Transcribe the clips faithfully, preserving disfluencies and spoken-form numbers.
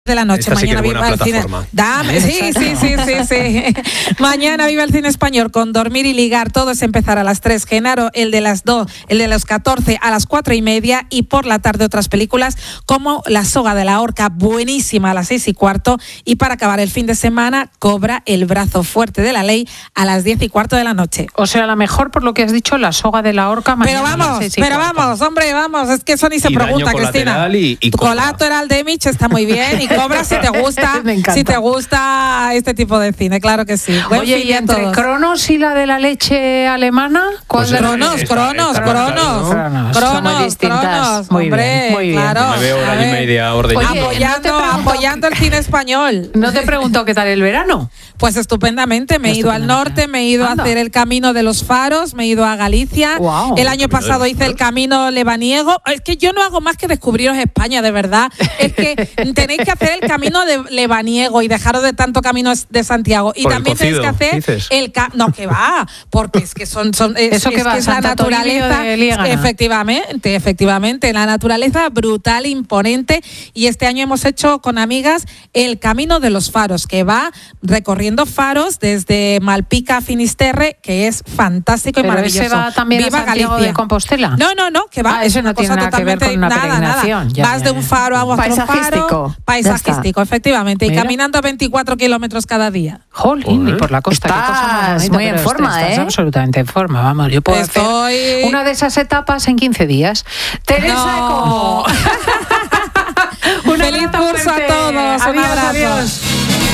de la noche. Esta Mañana sí que es viva buena el cine. plataforma. Dame, sí, sí, sí, sí, sí. Mañana viva el cine español con Dormir y Ligar. Todo es empezar a las tres. Genaro, el de las dos, el de los catorce a las cuatro y media. Y por la tarde otras películas como La soga de la horca, buenísima, a las seis y cuarto. Y para acabar el fin de semana, Cobra, el brazo fuerte de la ley, a las diez y cuarto de la noche. O sea, la mejor, por lo que has dicho, La soga de la horca. Pero vamos, pero vamos, hombre, vamos. Es que eso ni se y pregunta, Cristina. Y, y Colateral Damage está muy bien. Y Cobra si te gusta, si te gusta este tipo de cine, claro que sí. Buen Oye, y entre todos. Cronos y la de la leche alemana, ¿cuál Pues de Cronos, esta, Cronos, esta, Cronos, esta, Cronos, ¿no? Cronos, Cronos, Muy hombre, bien, muy bien. claro. Me veo hora A y ver. media ordeñando. Oye, apoyando, no te pregunto- apoyando el cine español. No te pregunto qué tal el verano. Pues estupendamente, me he ido al norte, me he ido Anda. a hacer el camino de los faros, me he ido a Galicia. Guau. El año ¿El camino pasado de los hice el camino lebaniego. Es que yo no hago más que descubriros España, de verdad. Es que tenéis que hacer el camino de lebaniego y dejaros de tanto camino de Santiago. Y Por el también tenéis que cocido, hacer dices. el ca- no, que va, porque es que son, son es, Eso que es va, es la Santa Toribio naturaleza. de Liégana. Efectivamente, efectivamente, la naturaleza brutal, imponente. Y este año hemos hecho con amigas el camino de los faros, que va recorriendo faros desde Malpica a Finisterre, que es fantástico y Pero maravilloso. ese va también Viva a Santiago Galicia. de Compostela. No, no, no, que va. Ah, es eso una no tiene cosa nada que ver con una totalmente- nada, peregrinación. nada. Ya, Vas ya, de ya. un faro a otro Paisajístico. faro. Ya Paisajístico, efectivamente. Mira. Y caminando veinticuatro kilómetros cada día. Jolín, y por la costa. qué cosa más Estás bonita, muy en pero forma, estás ¿eh? absolutamente en forma, vamos. Yo puedo Estoy- hacer una de esas etapas en quince días. Teresa No. Como. Un Feliz abrazo curso a fuerte. todos, un Adiós, abrazo. adiós.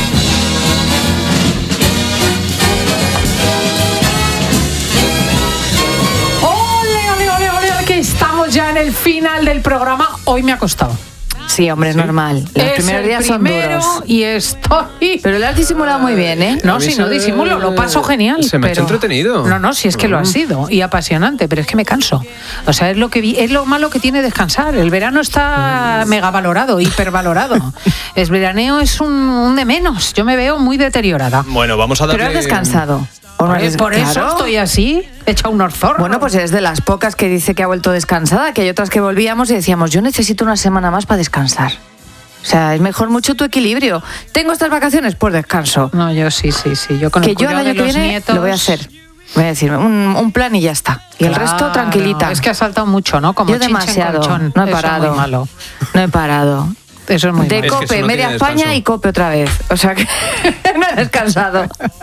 Ole, ole, ole, ole, que estamos ya en el final del programa. Hoy me ha costado. Sí, hombre, es normal. Los Es primeros el días son primero duros. y estoy... Pero lo has disimulado muy bien, ¿eh? No, A mí si se- no disimulo, lo paso genial. se me ha hecho pero- entretenido. No, no, si es que lo ha sido y apasionante, pero es que me canso. O sea, es lo que vi- es lo malo que tiene descansar. El verano está mega valorado, hipervalorado. El veraneo es un, un de menos. Yo me veo muy deteriorada. Bueno, vamos a darle... Pero has descansado. ¿O no Por, has des- por eso Claro. estoy así, hecha un orzorro. Bueno, pues eres de las pocas que dice que ha vuelto descansada, que hay otras que volvíamos y decíamos, yo necesito una semana más para descansar. O sea, es mejor mucho tu equilibrio. Tengo estas vacaciones, pues descanso. No, yo sí, sí, sí. Yo con Que el yo el cuidado año de que los viene nietos... lo voy a hacer. Voy a decir, un, un plan y ya está. Y el resto, Claro, tranquilita. Es que ha saltado mucho, ¿no? Como Yo chinche en demasiado. colchón. No he Eso es parado. muy malo. No he parado. Eso es muy De malo. Es que Cope, eso no media tiene España descanso. y Cope otra vez. O sea que no he descansado.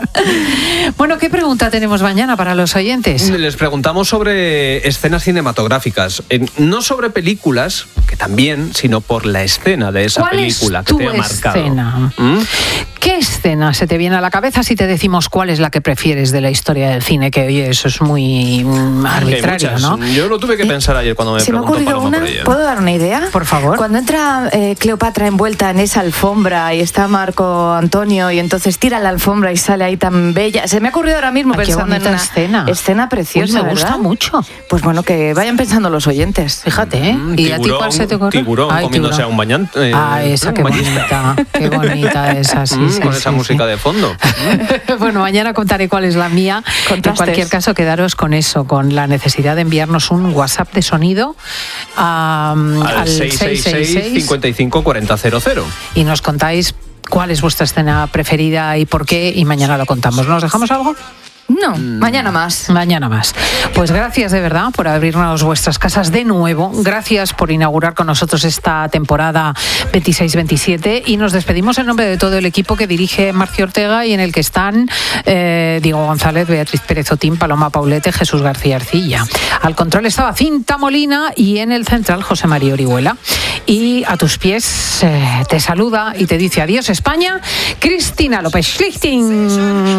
Bueno, ¿qué pregunta tenemos mañana para los oyentes? Les preguntamos sobre escenas cinematográficas, Eh, no sobre películas, que también, sino por la escena de esa ¿Cuál película es que tu te ha marcado. escena? ¿Mm? ¿Qué escena se te viene a la cabeza si te decimos cuál es la que prefieres de la historia del cine? Que oye, eso es muy mm, Que hay arbitrario, muchas. ¿no? Yo lo tuve que pensar ayer cuando me Se me ha preguntó ocurrido Paloma una. por ella. ¿Puedo dar una idea? Por favor. Cuando entra eh, Cleopatra envuelta en esa alfombra y está Marco Antonio y entonces tira la alfombra y sale ahí tan bella. Se me ha ocurrido ahora mismo Ay, qué pensando en bonita una escena. escena preciosa, Uy, me gusta ¿verdad? mucho. Pues bueno, que vayan pensando los oyentes. Fíjate, ¿eh? Mm, ¿Y a ti cuál se te ocurre? Tiburón Ay, comiéndose tiburón. a un bañante. eh, Ah, esa, un qué bañista. bonita. Qué bonita esa, sí, Mm, sí, con sí, esa sí. música de fondo. Bueno, mañana contaré cuál es la mía. Contrastes. En cualquier caso, quedaros con eso, con la necesidad de enviarnos un WhatsApp de sonido a, Al seis seis seis, cincuenta y cinco, cuarenta cero cero. y nos contáis cuál es vuestra escena preferida y por qué, y mañana lo contamos. ¿Nos dejamos algo? No, mañana más. Mañana más. Pues gracias de verdad por abrirnos vuestras casas de nuevo. Gracias por inaugurar con nosotros esta temporada veintiséis veintisiete y nos despedimos en nombre de todo el equipo que dirige Marcio Ortega y en el que están eh, Diego González, Beatriz Pérez Otín, Paloma Paulete, Jesús García Arcilla. Al control estaba Cinta Molina y en el central José María Orihuela. Y a tus pies eh, te saluda y te dice adiós España, Cristina López Schlichting.